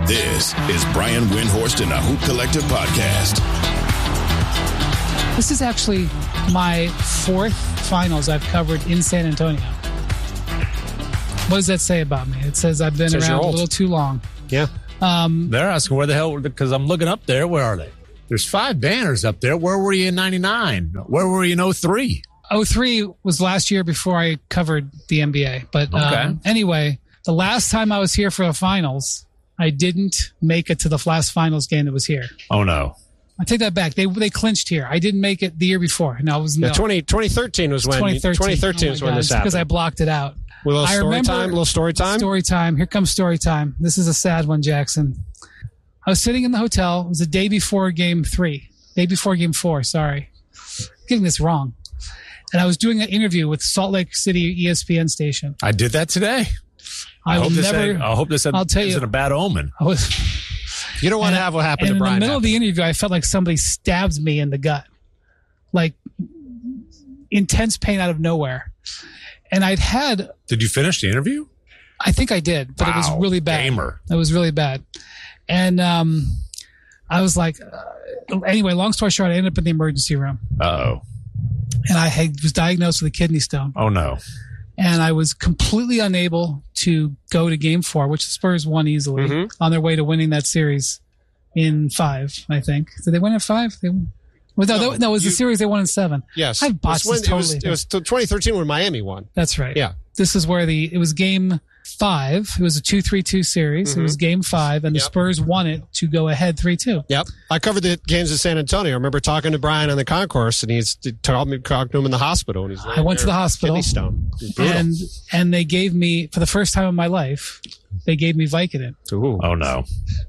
This is Brian Windhorst and the Hoop Collective podcast. This is actually my fourth finals I've covered in San Antonio. What does that say about me? It says I've been around a little too long. Yeah. They're asking where the hell, because I'm looking up there. Where are they? There's 5 banners up there. Where were you in 99? Where were you in 03? 03 was last year before I covered the NBA. But anyway, the last time I was here for the finals, I didn't make it to the last finals game that was here. Oh, no. I take that back. They clinched here. I didn't make it the year before. No, it was 2013 was when 2013 was when this happened. Because I blocked it out. A little story time. Story time. Here comes story time. This is a sad one, Jackson. I was sitting in the hotel. It was the day before game 4. Sorry, getting this wrong. And I was doing an interview with Salt Lake City ESPN station. I did that today. I hope this isn't a bad omen. You don't want to have what happened to Brian. In the middle of the interview, I felt like somebody stabbed me in the gut. Like intense pain out of nowhere. And Did you finish the interview? I think I did, but it was really bad. Gamer. It was really bad. And I was like, anyway, long story short, I ended up in the emergency room. Uh-oh. And I was diagnosed with a kidney stone. Oh, no. And I was completely unable to go to game 4, which the Spurs won easily on their way to winning that series in 5, I think. Did they win at 5? It was the series they won in 7. Yes. I botched this totally. It was 2013 when Miami won. That's right. Yeah. This is where it was game 5. It was a 2-3-2 series. It was game 5, and the Spurs won it to go ahead 3-2. Yep. I covered the games in San Antonio. I remember talking to Brian on the concourse, and he talked to him in the hospital. And I went to the hospital. Kidney stone. And they gave me, for the first time in my life, they gave me Vicodin. Ooh. Oh, no.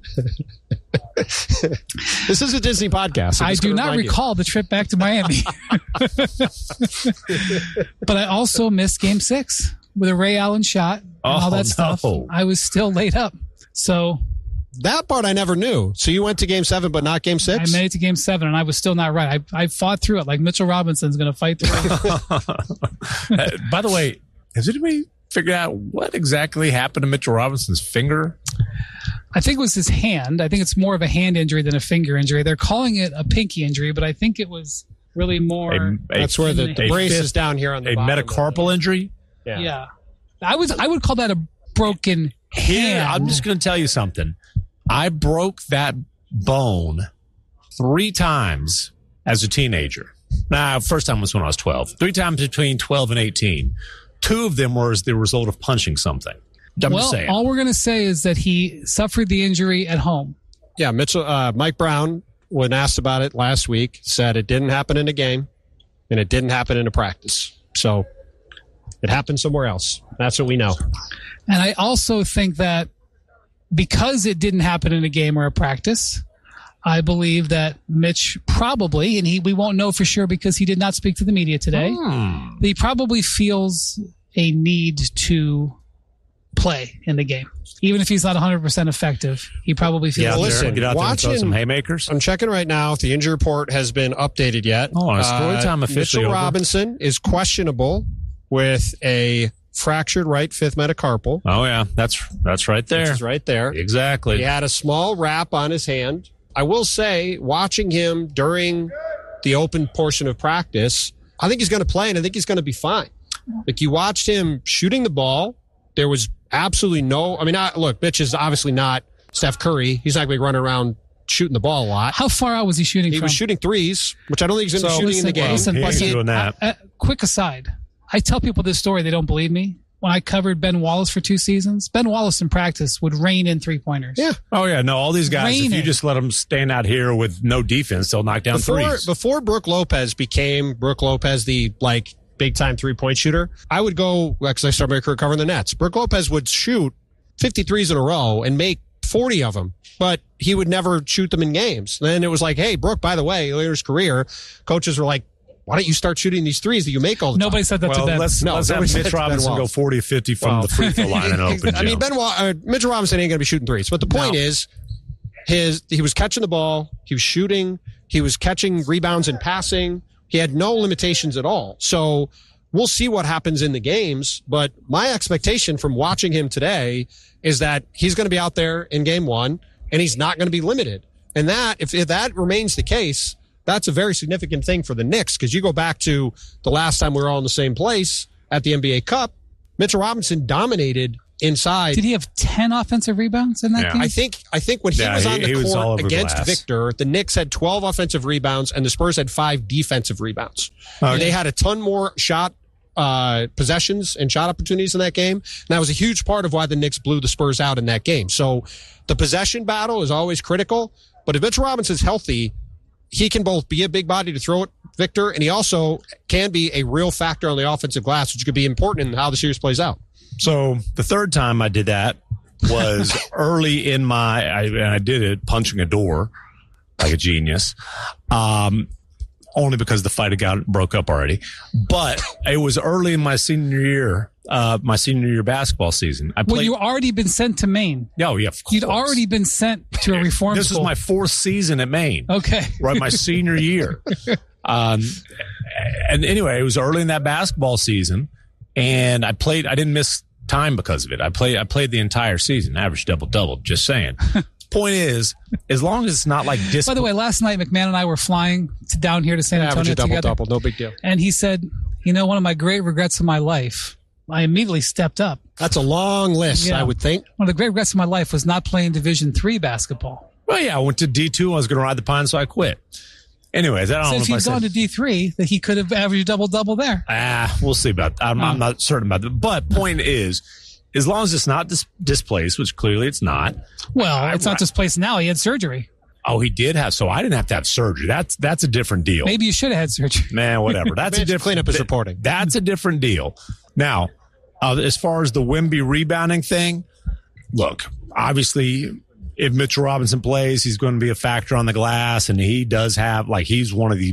This is a Disney podcast. So I do not recall the trip back to Miami. But I also missed game 6 with a Ray Allen shot and all that stuff. I was still laid up. So that part I never knew. So you went to game 7, but not game 6? I made it to game 7, and I was still not right. I fought through it like Mitchell Robinson's going to fight through it. By the way, has anybody figured out what exactly happened to Mitchell Robinson's finger? I think it was his hand. I think it's more of a hand injury than a finger injury. They're calling it a pinky injury, but I think it was really more. That's where the brace is down here on the bottom. A metacarpal injury? Yeah. I would call that a broken hand. I'm just going to tell you something. I broke that bone 3 times as a teenager. First time was when I was 12. 3 times between 12 and 18. 2 of them were as the result of punching something. I'm just saying. All we're going to say is that he suffered the injury at home. Yeah, Mike Brown, when asked about it last week, said it didn't happen in a game and it didn't happen in a practice. So it happened somewhere else. That's what we know. And I also think that because it didn't happen in a game or a practice, I believe that Mitch probably, and we won't know for sure because he did not speak to the media today, he probably feels a need to play in the game. Even if he's not 100% effective, he probably feels get out there and throw some haymakers. I'm checking right now if the injury report has been updated yet. Story time officially. Mitchell Robinson is questionable with a fractured right 5th metacarpal. Oh, yeah. That's right there. Which is right there. Exactly. He had a small wrap on his hand. I will say, watching him during the open portion of practice, I think he's going to play, and I think he's going to be fine. Like, you watched him shooting the ball. There was absolutely look, Mitch is obviously not Steph Curry. He's not going to be running around shooting the ball a lot. How far out was he shooting from? He was shooting 3s, which I don't think he's going to be shooting in the game. He ain't doing that. Quick aside. I tell people this story. They don't believe me. When I covered Ben Wallace for 2 seasons, Ben Wallace in practice would rain in 3-pointers. Yeah. Oh, yeah. No, all these guys, if you just let them stand out here with no defense, they'll knock down 3s. Before Brook Lopez became Brook Lopez, the big-time 3-point shooter, I would go, because I started my career covering the Nets. Brook Lopez would shoot 53s in a row and make 40 of them, but he would never shoot them in games. Then it was like, hey, Brook, by the way, later in his career, coaches were like, why don't you start shooting these 3s that you make all the time? Nobody said that to Ben. Let's have Mitch Robinson go 40-50 from the free throw line and open. I mean, Mitchell Robinson ain't going to be shooting 3s. But the point is, he was catching the ball, he was shooting, he was catching rebounds and passing. He had no limitations at all. So we'll see what happens in the games. But my expectation from watching him today is that he's going to be out there in game 1. and he's not going to be limited. And that, if that remains the case, that's a very significant thing for the Knicks, because you go back to the last time we were all in the same place at the NBA Cup, Mitchell Robinson dominated inside. Did he have 10 offensive rebounds in that game? I think when he was on the court against Victor, the Knicks had 12 offensive rebounds and the Spurs had 5 defensive rebounds. Okay. They had a ton more shot possessions and shot opportunities in that game. And that was a huge part of why the Knicks blew the Spurs out in that game. So the possession battle is always critical, but if Mitchell Robinson's healthy, he can both be a big body to throw at Victor, and he also can be a real factor on the offensive glass, which could be important in how the series plays out. So the third time I did that was early in I did it punching a door like a genius. Only because the fight broke up already. But it was early in my senior year basketball season. Well, you already been sent to Maine. Oh, yeah, of course. You'd already been sent to a reform school. This was my 4th season at Maine. Okay. Right, my senior year. And anyway, it was early in that basketball season, and I didn't miss time because of it. I played the entire season, average double-double, just saying. Point is, as long as it's not like By the way, last night, McMahon and I were flying down here to San Antonio together. Double, no big deal. And he said, one of my great regrets of my life, I immediately stepped up. That's a long list, I would think. One of the great regrets of my life was not playing Division III basketball. Well, yeah, I went to D2. I was going to ride the pine, so I quit. Anyways, I don't know if he's gone to D3, that he could have averaged double-double there. We'll see about that. I'm not certain about that. But point is, as long as it's not displaced, which clearly it's not. Well, it's not displaced now. He had surgery. Oh, he did have. So I didn't have to have surgery. That's a different deal. Maybe you should have had surgery. Man, whatever. That's a different. Cleanup is reporting. That's a different deal. Now, as far as the Wemby rebounding thing, look, obviously, if Mitchell Robinson plays, he's going to be a factor on the glass, and he does have, he's one of the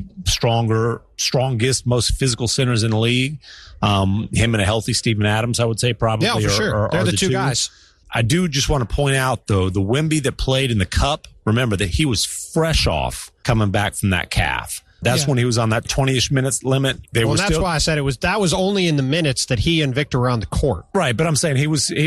strongest, most physical centers in the league. Him and a healthy Steven Adams, I would say, probably. Yeah, for sure. They're the two guys. I do just want to point out, though, the Wemby that played in the Cup, remember that he was fresh off coming back from that calf. That's when he was on that 20-ish minutes limit. That's why I said that was only in the minutes that he and Victor were on the court. Right, but I'm saying he was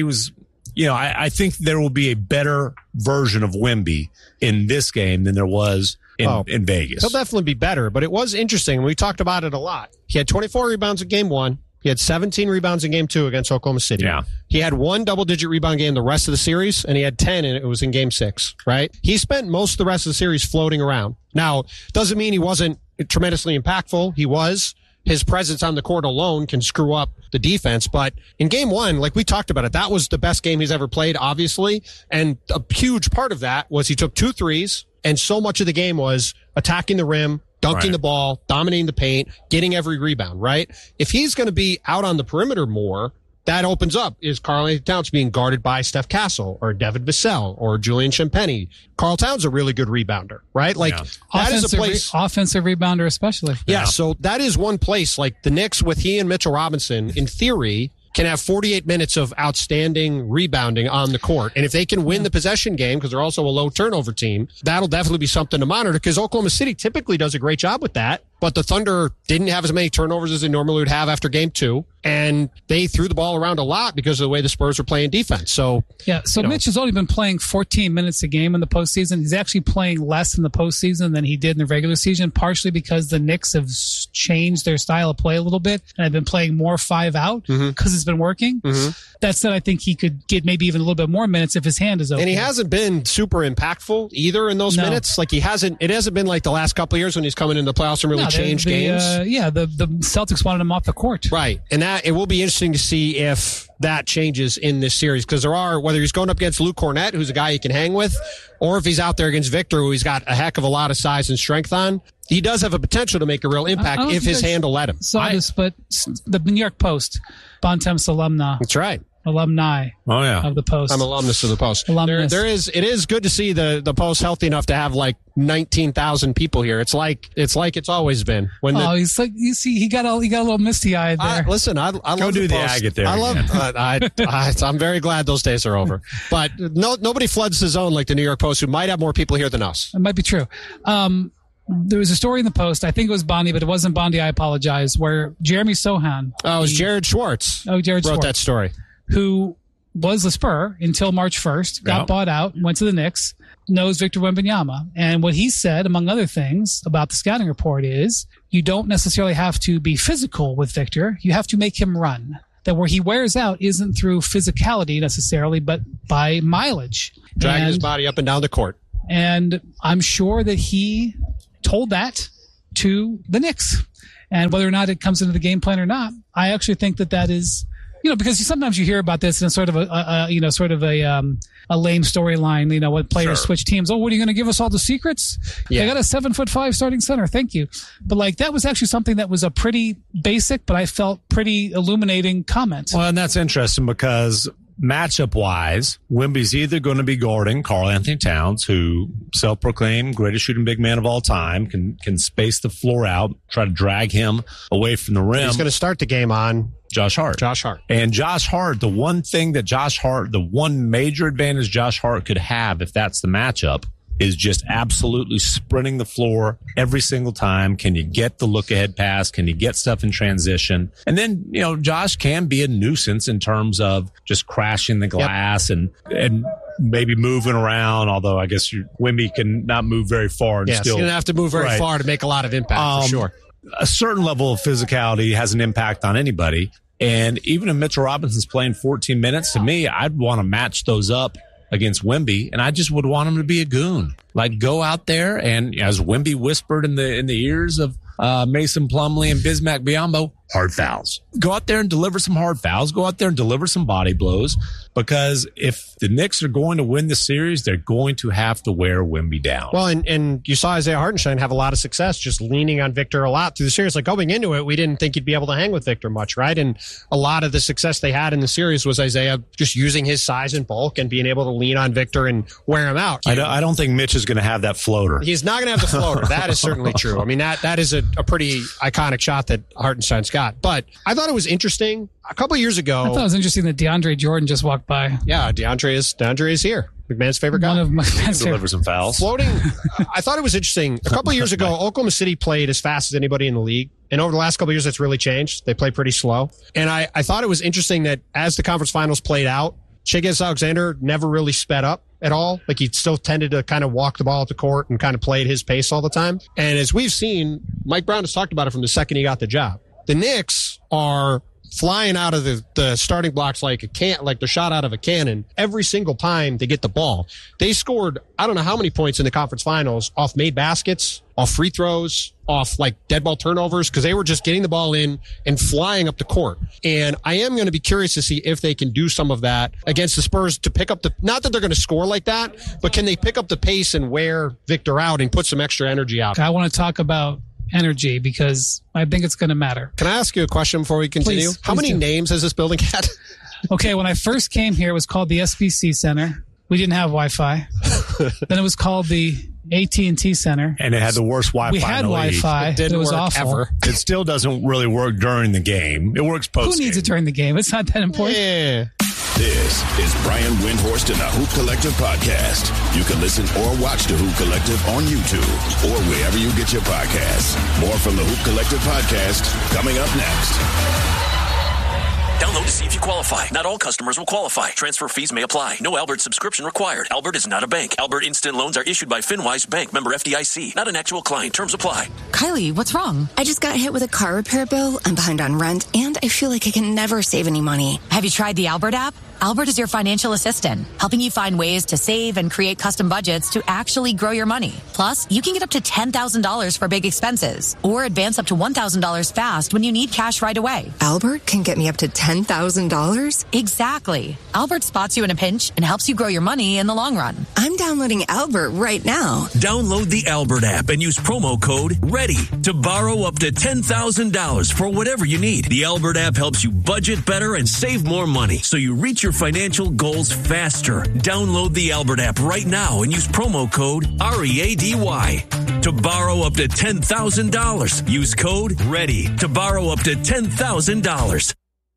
I think there will be a better version of Wemby in this game than there was in Vegas. He'll definitely be better, but it was interesting. We talked about it a lot. He had 24 rebounds in game 1. He had 17 rebounds in game 2 against Oklahoma City. Yeah. He had 1 double-digit rebound game the rest of the series, and he had 10, and it was in game 6, right? He spent most of the rest of the series floating around. Now, doesn't mean he wasn't tremendously impactful. He was. His presence on the court alone can screw up the defense. But in game 1, like we talked about it, that was the best game he's ever played, obviously. And a huge part of that was he took 2 threes, and so much of the game was attacking the rim, dunking the ball, dominating the paint, getting every rebound, right? If he's going to be out on the perimeter more, that opens up. Is Karl-Anthony Towns being guarded by Steph Castle or Devin Vassell or Julian Champagny? Karl Towns a really good rebounder, right? That is a place. Offensive rebounder especially. Yeah, so that is one place. Like the Knicks with he and Mitchell Robinson, in theory, can have 48 minutes of outstanding rebounding on the court. And if they can win the possession game, because they're also a low turnover team, that'll definitely be something to monitor, because Oklahoma City typically does a great job with that. But the Thunder didn't have as many turnovers as they normally would have after game 2. And they threw the ball around a lot because of the way the Spurs were playing defense. So Mitch has only been playing 14 minutes a game in the postseason. He's actually playing less in the postseason than he did in the regular season, partially because the Knicks have changed their style of play a little bit and have been playing more 5 out because it's been working. That said, I think he could get maybe even a little bit more minutes if his hand is open. And he hasn't been super impactful either in those minutes. Like it hasn't been like the last couple of years when he's coming into the playoffs and really changed games. The Celtics wanted him off the court. Right. And that it will be interesting to see if that changes in this series, because whether he's going up against Luke Cornett, who's a guy he can hang with, or if he's out there against Victor, who he's got a heck of a lot of size and strength on, he does have a potential to make a real impact if his hand will let him. But the New York Post, Bontemps alumni. That's right. Alumni of the Post. I'm alumnus of the Post. It is good to see the Post healthy enough to have like 19,000 people here. It's like it's always been. He's like, you see, he got a little misty eyed there. Listen, I love go do the the Post. agate there. I love. I'm very glad those days are over. But nobody floods the zone like the New York Post, who might have more people here than us. It might be true. There was a story in the Post, I think it was Bondi, but it wasn't Bondi, I apologize, where Jeremy Sohan. Oh, it was Jared Schwartz. Jared Schwartz wrote that story. Who was a Spur until March 1st, got bought out, went to the Knicks, knows Victor Wembanyama. And what he said, among other things, about the scouting report is you don't necessarily have to be physical with Victor. You have to make him run. That where he wears out isn't through physicality necessarily, but by mileage. Dragging his body up and down the court. And I'm sure that he told that to the Knicks. And whether or not it comes into the game plan or not, I actually think that is, because sometimes you hear about this in sort of a lame storyline, when players switch teams. Oh, what are you going to give us all the secrets? Yeah. They got a 7'5" starting center. Thank you. But that was actually something that was a pretty basic, but I felt pretty illuminating comment. Well, and that's interesting because matchup wise, Wemby's either going to be guarding Karl-Anthony Towns, who self-proclaimed greatest shooting big man of all time, can space the floor out, try to drag him away from the rim. He's going to start the game on Josh Hart. And Josh Hart, the one major advantage Josh Hart could have if that's the matchup is just absolutely sprinting the floor every single time. Can you get the look-ahead pass? Can you get stuff in transition? And then, Josh can be a nuisance in terms of just crashing the glass and maybe moving around, although I guess Wemby can not move very far. And still, he's going to have to move very far to make a lot of impact, for sure. A certain level of physicality has an impact on anybody. And even if Mitchell Robinson's playing 14 minutes, to me, I'd want to match those up against Wemby, and I just would want him to be a goon. Go out there, and as Wemby whispered in the ears of Mason Plumlee and Bismack Biyombo, hard fouls. Go out there and deliver some hard fouls. Go out there and deliver some body blows, because if the Knicks are going to win the series, they're going to have to wear Wemby down. Well, and you saw Isaiah Hartenstein have a lot of success just leaning on Victor a lot through the series. Going into it, we didn't think he'd be able to hang with Victor much, right? And a lot of the success they had in the series was Isaiah just using his size and bulk and being able to lean on Victor and wear him out. I don't think Mitch is going to have that floater. He's not going to have the floater. That is certainly true. I mean, that is a pretty iconic shot that Hartenstein's got. But I thought it was interesting. A couple of years ago, I thought it was interesting that DeAndre Jordan just walked by. Yeah, DeAndre is here. McMahon's favorite guy. One of McMahon's deliver some fouls. Floating. I thought it was interesting. A couple of years ago, Oklahoma City played as fast as anybody in the league. And over the last couple of years, that's really changed. They play pretty slow. And I thought it was interesting that as the conference finals played out, Shai Gilgeous-Alexander never really sped up at all. He still tended to kind of walk the ball at the court and kind of play at his pace all the time. And as we've seen, Mike Brown has talked about it from the second he got the job. The Knicks are flying out of the starting blocks like they're shot out of a cannon every single time they get the ball. They scored, I don't know how many points in the conference finals off made baskets, off free throws, off dead ball turnovers, because they were just getting the ball in and flying up the court. And I am going to be curious to see if they can do some of that against the Spurs to pick up not that they're going to score like that, but can they pick up the pace and wear Victor out and put some extra energy out? I want to talk about energy because I think it's going to matter. Can I ask you a question before we continue? Please How many names has this building had? Okay, when I first came here, it was called the SBC Center. We didn't have Wi-Fi. Then it was called the AT&T Center. And it had the worst Wi-Fi. We had Wi-Fi. It was awful. Ever. It still doesn't really work during the game. It works post-game. Who needs it during the game? It's not that important. Yeah. This is Brian Windhorst and the Hoop Collective podcast. You can listen or watch the Hoop Collective on YouTube or wherever you get your podcasts. More from the Hoop Collective podcast coming up next. Download to see if you qualify. Not all customers will qualify. Transfer fees may apply. No Albert subscription required. Albert is not a bank. Albert Instant Loans are issued by FinWise Bank, member FDIC. Not an actual client. Terms apply. Kylie, what's wrong? I just got hit with a car repair bill. I'm behind on rent, and I feel like I can never save any money. Have you tried the Albert app? Albert is your financial assistant, helping you find ways to save and create custom budgets to actually grow your money. Plus, you can get up to $10,000 for big expenses or advance up to $1,000 fast when you need cash right away. Albert can get me up to $10,000? Exactly. Albert spots you in a pinch and helps you grow your money in the long run. I'm downloading Albert right now. Download the Albert app and use promo code READY to borrow up to $10,000 for whatever you need. The Albert app helps you budget better and save more money so you reach your financial goals faster. Download the Albert app right now and use promo code READY to borrow up to $10,000. Use code READY to borrow up to $10,000.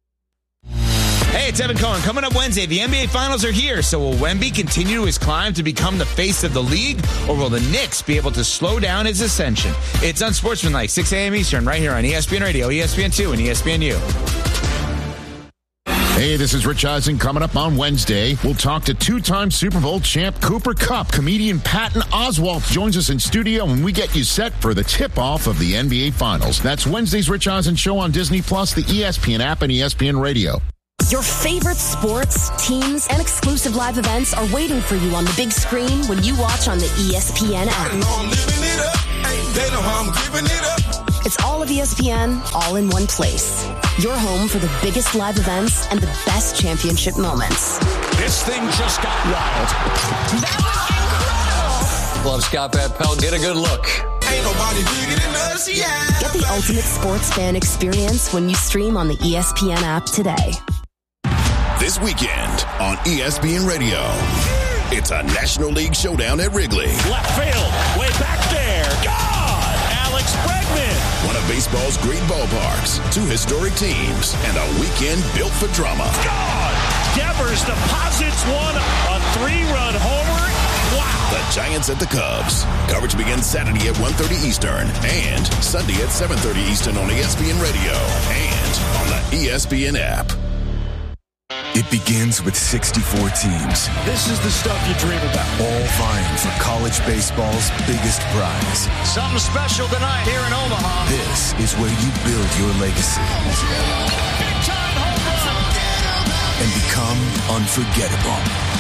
Hey, it's Evan Cohen. Coming up Wednesday, the NBA Finals are here. So will Wemby continue his climb to become the face of the league, or will the Knicks be able to slow down his ascension? It's Unsportsmanlike, 6 a.m. Eastern, right here on ESPN Radio, ESPN2, and ESPNU. Hey, this is Rich Eisen. Coming up on Wednesday, we'll talk to two-time Super Bowl champ Cooper Kupp. Comedian Patton Oswalt joins us in studio when we get you set for the tip-off of the NBA Finals. That's Wednesday's Rich Eisen Show on Disney+, the ESPN app, and ESPN Radio. Your favorite sports, teams, and exclusive live events are waiting for you on the big screen when you watch on the ESPN app. I know I'm living it up. Hey, they know how I'm giving it up. It's all of ESPN, all in one place. Your home for the biggest live events and the best championship moments. This thing just got wild. That was incredible. Love Scott Van Pelt. Get a good look. Ain't nobody bigger than us, yeah. Get the ultimate sports fan experience when you stream on the ESPN app today. This weekend on ESPN Radio, it's a National League showdown at Wrigley. Left field, way back there. God! Alex Bregman. One of baseball's great ballparks, two historic teams, and a weekend built for drama. God! Devers deposits one, a 3-run homer. Wow! The Giants at the Cubs. Coverage begins Saturday at 1:30 Eastern and Sunday at 7:30 Eastern on ESPN Radio and on the ESPN app. It begins with 64 teams. This is the stuff you dream about. All vying for college baseball's biggest prize. Something special tonight here in Omaha. This is where you build your legacy. Big time home run. And become unforgettable.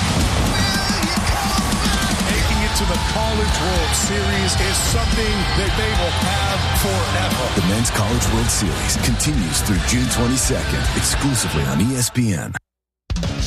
Making it to the College World Series is something that they will have forever. The Men's College World Series continues through June 22nd, exclusively on ESPN.